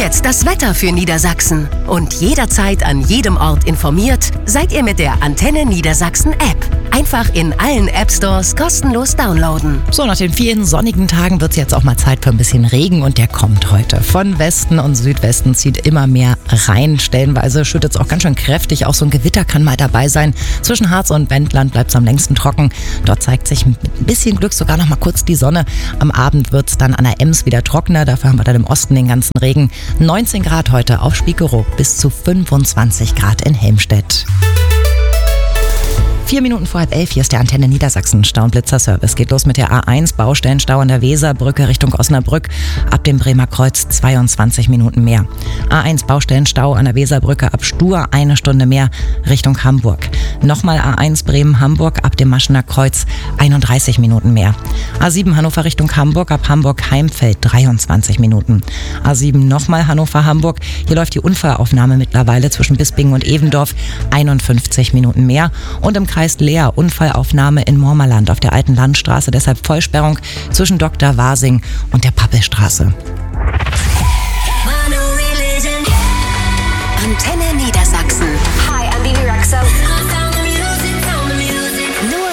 jetzt das Wetter für Niedersachsen. Und jederzeit an jedem Ort informiert seid ihr mit der Antenne Niedersachsen App. Einfach in allen App-Stores kostenlos downloaden. So, nach den vielen sonnigen Tagen wird es jetzt auch mal Zeit für ein bisschen Regen und der kommt heute. Von Westen und Südwesten zieht immer mehr rein. Stellenweise schüttet es auch ganz schön kräftig. Auch so ein Gewitter kann mal dabei sein. Zwischen Harz und Wendland bleibt es am längsten trocken. Dort zeigt sich mit ein bisschen Glück sogar noch mal kurz die Sonne. Am Abend wird es dann an der Ems wieder trockener. Dafür haben wir dann im Osten den ganzen Regen. 19 Grad heute auf Spiekeroog, bis zu 25 Grad in Helmstedt. 4 Minuten vor 11, hier ist der Antenne Niedersachsen Stau- und Blitzer-Service. Geht los mit der A1, Baustellenstau an der Weserbrücke Richtung Osnabrück. Ab dem Bremer Kreuz 22 Minuten mehr. A1 Baustellenstau an der Weserbrücke ab Stur 1 Stunde mehr Richtung Hamburg. Nochmal A1 Bremen-Hamburg ab dem Maschener Kreuz 31 Minuten mehr. A7 Hannover Richtung Hamburg ab Hamburg-Heimfeld 23 Minuten. A7 nochmal Hannover-Hamburg. Hier läuft die Unfallaufnahme mittlerweile zwischen Bispingen und Evendorf 51 Minuten mehr. Und im Kreis Leer Unfallaufnahme in Mormerland auf der alten Landstraße, deshalb Vollsperrung zwischen Dr. Wasing und der Pappelstraße.